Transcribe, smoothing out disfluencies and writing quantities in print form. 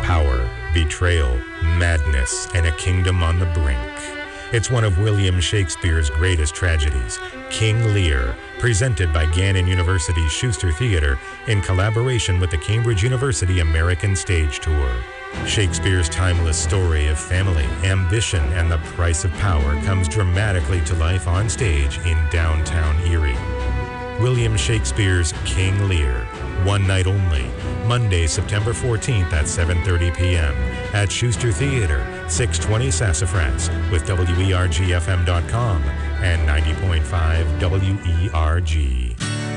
power, betrayal, madness, and a kingdom on the brink. It's one of William Shakespeare's greatest tragedies, King Lear, presented by Gannon University's Schuster Theatre in collaboration with the Cambridge University American Stage Tour. Shakespeare's timeless story of family, ambition, and the price of power comes dramatically to life on stage in downtown Erie. William Shakespeare's King Lear, one night only, Monday, September 14th at 7:30 p.m. at Schuster Theatre, 620 Sassafras, with WERGFM.com and 90.5 WERG.